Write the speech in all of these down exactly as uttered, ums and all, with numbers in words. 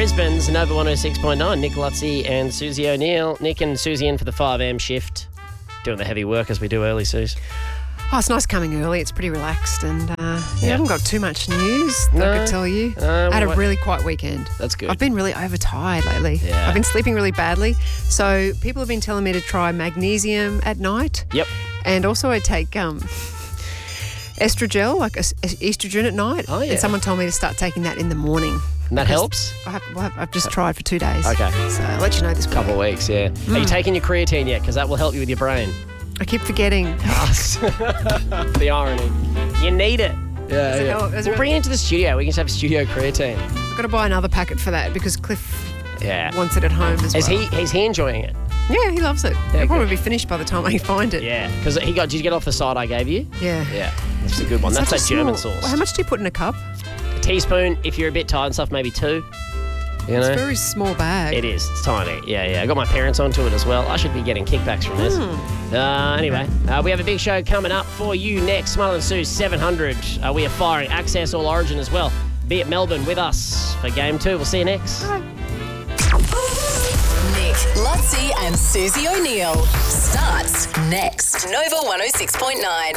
Brisbane's Nova one oh six point nine. Nick Lutzi and Susie O'Neill. Nick and Susie in for the five a.m. shift. Doing the heavy work as we do early, Suze. Oh, it's nice coming early. It's pretty relaxed and uh, yeah, Yeah. I haven't got too much news that No. I could tell you. Uh, I had a what- really quiet weekend. That's good. I've been really overtired lately. Yeah. I've been sleeping really badly. So people have been telling me to try magnesium at night. Yep. And also I take um, estrogel, like es- es- estrogen at night. Oh, yeah. And someone told me to start taking that in the morning. And that Because helps? I have, well, I've just tried for two days. Okay. So I'll let you know this week. Couple of weeks, yeah. Are you taking your creatine yet? Because that will help you with your brain. I keep forgetting. The irony. You need it. Yeah, Does it yeah. help? Does it We'll bring it into the studio. We can just have studio creatine. I've got to buy another packet for that because Cliff Yeah. wants it at home as Is well. he? Is he enjoying it? Yeah, he loves it. It'll probably good. be finished by the time I find it. Yeah. Because he got. Did you get off the side I gave you? Yeah. Yeah. That's a good one. Such That's a that German small- sauce. Well, how much do you put in a cup? A teaspoon. If you're a bit tired and stuff, maybe two. You know. It's a very small bag. It is. It's tiny. Yeah, yeah. I got my parents onto it as well. I should be getting kickbacks from this. Hmm. Uh, anyway, uh, we have a big show coming up for you next. Smile and Sue seven hundred. Uh, we are firing Access All Origin as well. Be at Melbourne with us for game two. We'll see you next. Bye. Nick, Lutzi and Susie O'Neill starts next. Nova one oh six point nine.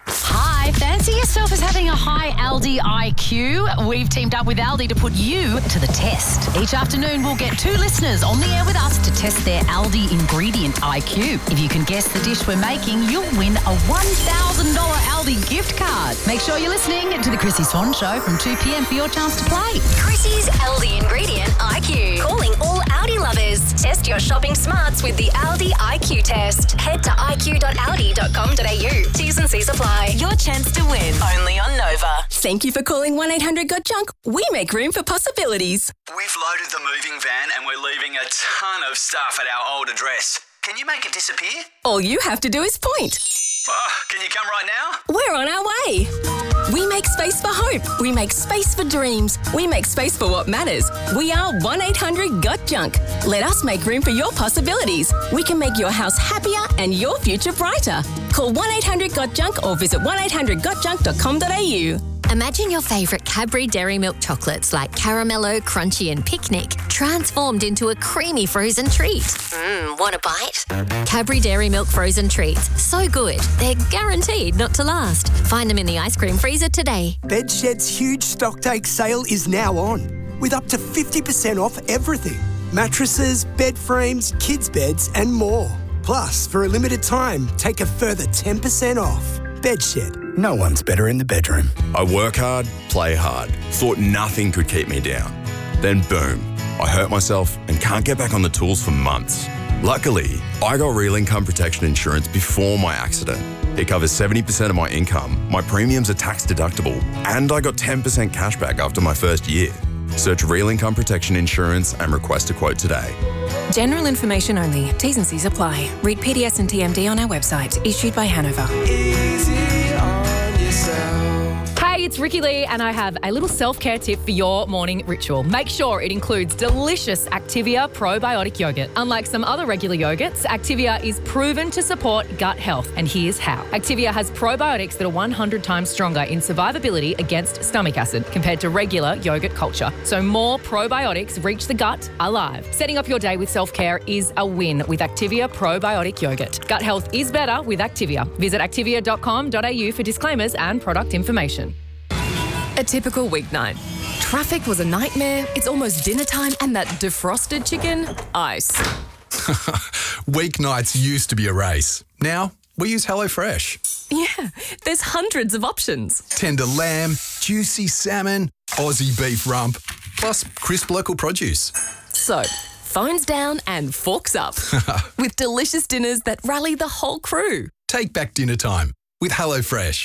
Hi, fancy yourself as having a high Aldi I Q? We've teamed up with Aldi to put you to the test. Each afternoon, we'll get two listeners on the air with us to test their Aldi ingredient I Q. If you can guess the dish we're making, you'll win a one thousand dollars Aldi gift card. Make sure you're listening to the Chrissy Swan Show from two p.m. for your chance to play. Chrissy's Aldi ingredient I Q. Calling all Aldi lovers. Test your shopping smarts with the Aldi I Q test. Head to i q dot aldi dot com dot a u. T's and C's apply. Your chance to win. Only on Nova. Thank you for calling one eight hundred got junk. We make room for possibilities. We've loaded the moving van and we're leaving a ton of stuff at our old address. Can you make it disappear? All you have to do is point. Oh, can you come right now? We're on our way. We make space for hope. We make space for dreams. We make space for what matters. We are one eight hundred got junk. Let us make room for your possibilities. We can make your house happier and your future brighter. Call one eight hundred got junk or visit one eight hundred got junk dot com dot a u. Imagine your favourite Cadbury Dairy Milk chocolates like Caramello, Crunchy and Picnic transformed into a creamy frozen treat. Mmm, want a bite? Cadbury Dairy Milk frozen treats. So good, they're guaranteed not to last. Find them in the ice cream freezer today. Bedshed's huge stocktake sale is now on, with up to fifty percent off everything. Mattresses, bed frames, kids' beds and more. Plus, for a limited time, take a further ten percent off. Bedshed. No one's better in the bedroom. I work hard, play hard. Thought nothing could keep me down. Then boom, I hurt myself and can't get back on the tools for months. Luckily, I got real income protection insurance before my accident. It covers seventy percent of my income, my premiums are tax deductible, and I got ten percent cash back after my first year. Search Real Income Protection Insurance and request a quote today. General information only. T's and C's apply. Read P D S and T M D on our website. Issued by Hanover. Hey, it's Ricky Lee and I have a little self-care tip for your morning ritual. Make sure it includes delicious Activia probiotic yogurt. Unlike some other regular yogurts, Activia is proven to support gut health, and here's how. Activia has probiotics that are one hundred times stronger in survivability against stomach acid compared to regular yogurt culture. So more probiotics reach the gut alive. Setting up your day with self-care is a win with Activia probiotic yogurt. Gut health is better with Activia. Visit activia dot com dot a u for disclaimers and product information. A typical weeknight. Traffic was a nightmare, it's almost dinner time, and that defrosted chicken, ice. Weeknights used to be a race. Now, we use HelloFresh. Yeah, there's hundreds of options. Tender lamb, juicy salmon, Aussie beef rump, plus crisp local produce. So, phones down and forks up. With delicious dinners that rally the whole crew. Take back dinner time with HelloFresh.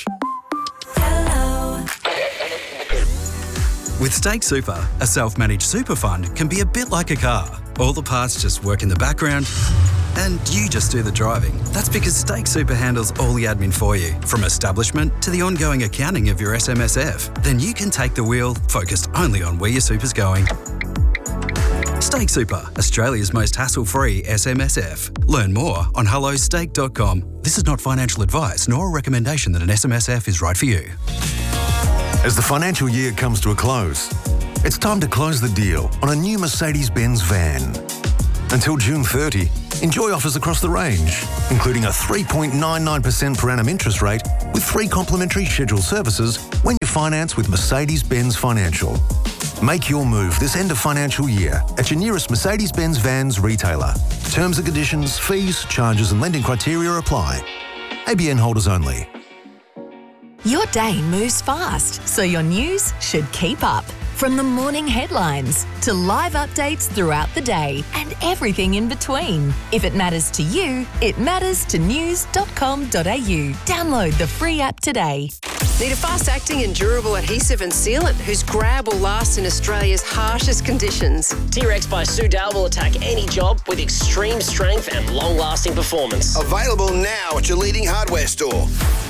With Stake Super, a self-managed super fund can be a bit like a car. All the parts just work in the background and you just do the driving. That's because Stake Super handles all the admin for you, from establishment to the ongoing accounting of your S M S F. Then you can take the wheel, focused only on where your super's going. Stake Super, Australia's most hassle-free S M S F. Learn more on hello stake dot com. This is not financial advice nor a recommendation that an S M S F is right for you. As the financial year comes to a close, It's time to close the deal on a new Mercedes-Benz van. Until June thirtieth, enjoy offers across the range, including a three point nine nine percent per annum interest rate with three complimentary scheduled services when you finance with Mercedes-Benz Financial. Make your move this end of financial year at your nearest Mercedes-Benz Vans retailer. Terms and conditions, fees, charges and lending criteria apply. A B N holders only. Your day moves fast, so your news should keep up. From the morning headlines to live updates throughout the day and everything in between. If it matters to you, it matters to news dot com dot a u. Download the free app today. Need a fast-acting and durable adhesive and sealant whose grab will last in Australia's harshest conditions? T-Rex by Sudal will attack any job with extreme strength and long-lasting performance. Available now at your leading hardware store.